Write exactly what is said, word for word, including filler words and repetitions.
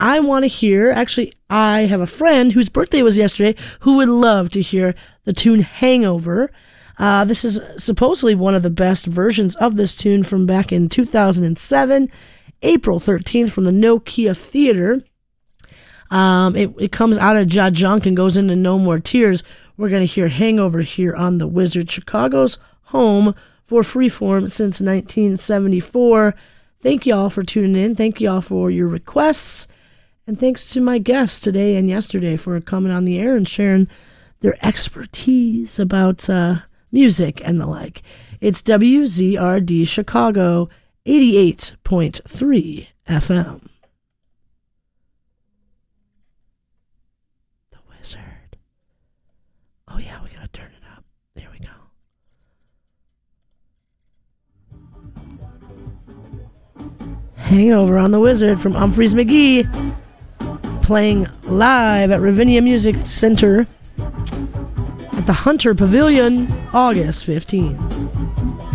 I want to hear, actually, I have a friend whose birthday was yesterday who would love to hear the tune Hangover. Uh, this is supposedly one of the best versions of this tune from back in two thousand seven, April thirteenth, from the Nokia Theater. Um, it, it comes out of Ja Junk and goes into No More Tears. We're going to hear Hangover here on The Wizard, Chicago's home for Freeform since nineteen seventy-four. Thank y'all for tuning in. Thank y'all for your requests. And thanks to my guests today and yesterday for coming on the air and sharing their expertise about uh, music and the like. It's W Z R D Chicago, eighty-eight point three F M. The Wizard. Oh yeah, we gotta turn it up. There we go. Hangover on The Wizard from Humphreys McGee, playing live at Ravinia Music Center at the Hunter Pavilion, August fifteenth.